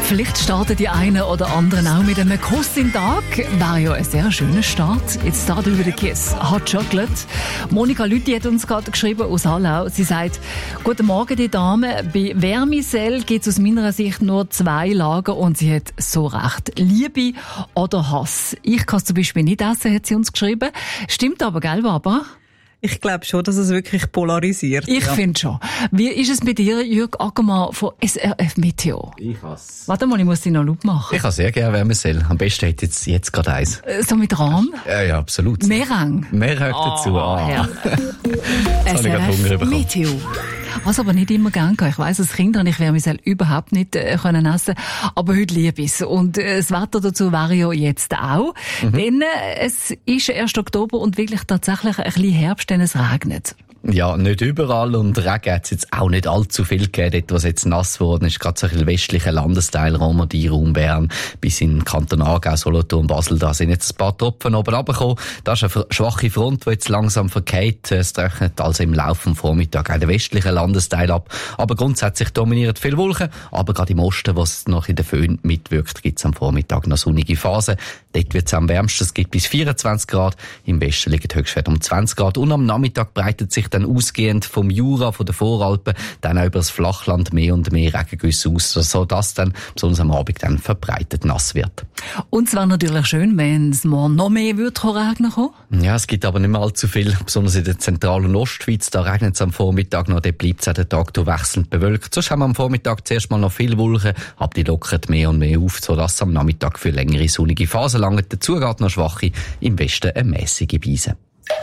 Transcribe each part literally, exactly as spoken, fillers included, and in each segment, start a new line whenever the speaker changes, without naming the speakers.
Vielleicht starten die einen oder anderen auch mit einem Kuss in den Tag. Wäre ja ein sehr schöner Start. Jetzt starten wir den Kiss. Hot Chocolate. Monika Lüthi hat uns gerade geschrieben aus Hallau. Sie sagt, guten Morgen, die Dame. Bei Vermicelle gibt es aus meiner Sicht nur zwei Lager und sie hat so recht. Liebe oder Hass. Ich kann es zum Beispiel nicht essen, hat sie uns geschrieben. Stimmt aber, gell, Barbara?
Ich glaube schon, dass es wirklich polarisiert.
Ich
ja.
finde schon. Wie ist es bei dir, Jürg Ackermann von S R F Meteo?
Ich hasse.
Warte mal, ich muss dich noch Laut machen.
Ich habe sehr gerne Vermicelle. Am besten hätte jetzt, jetzt gerade eins.
So mit Rahm?
Ja, ja, absolut.
Meerang?
Mehr oh, dazu. Ah.
Ja.
S R F
Meteo. Was aber nicht immer gern geht. Ich weiss, als Kind habe ich Vermicelle überhaupt nicht äh, können essen, aber heute liebe ich es. Und äh, das Wetter dazu wäre ja jetzt auch. Mhm. Denn äh, es ist erst Oktober und wirklich tatsächlich ein bisschen Herbst, denn es regnet.
Ja, nicht überall und Regen hat es jetzt auch nicht allzu viel gegeben. Dort, was jetzt nass geworden ist, gerade so ein westlicher Landesteil, Romandie, Raum Bern, bis in Kanton Aargau, Solothurn, Basel, da sind jetzt ein paar Tropfen oben runtergekommen. Das ist eine schwache Front, die jetzt langsam verkehrt. Es trocknet also im Laufe des Vormittags auch den westlichen Landesteil ab. Aber grundsätzlich dominiert viel Wolken, aber gerade im Osten, was noch in der Föhn mitwirkt, gibt es am Vormittag noch sonnige Phasen. Dort wird es am wärmsten, es gibt bis vierundzwanzig Grad. Im Westen liegt Höchstwert um zwanzig Grad und am Nachmittag breitet sich dann ausgehend vom Jura, von den Voralpen, dann auch über das Flachland mehr und mehr Regengüsse aus, sodass dann besonders am Abend dann verbreitet nass wird.
Und es wäre natürlich schön, wenn es morgen noch mehr würde regnen kommen.
Ja, es gibt aber nicht mehr allzu viel, besonders in der Zentral- und Ostschweiz. Da regnet es am Vormittag noch, dort bleibt es auch den Tag durch wechselnd bewölkt. Sonst haben wir am Vormittag zuerst mal noch viel Wolken, aber die lockern mehr und mehr auf, sodass am Nachmittag für längere sonnige Phasen langt. Dazu geht noch schwache, im Westen eine mäßige Beise.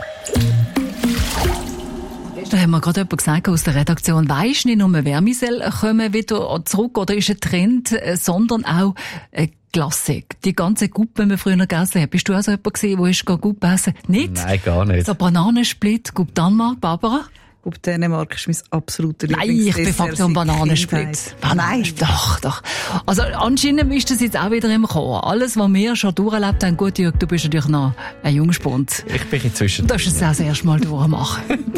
Da haben wir gerade jemand gesagt aus der Redaktion, weisst nicht nur Vermicelle kommen wieder zurück oder ist ein Trend, sondern auch eine Glasse. Die ganze Guppe, die wir früher gegessen haben. Bist du auch so jemand gewesen, der ist Guppe essen? Nicht?
Nein, gar nicht.
So Bananensplit, Guppe Danmark, Barbara?
Guppe Dänemark ist mein absoluter
Nein, ich bin Faktor Bananensplit. Nein, doch, doch. Also anscheinend ist das jetzt auch wieder im Kommen. Alles, was wir schon durchlebt haben, gut, Jürg, du bist natürlich noch ein Jungspund.
Ich bin inzwischen.
Du darfst es auch das erste Mal durchmachen.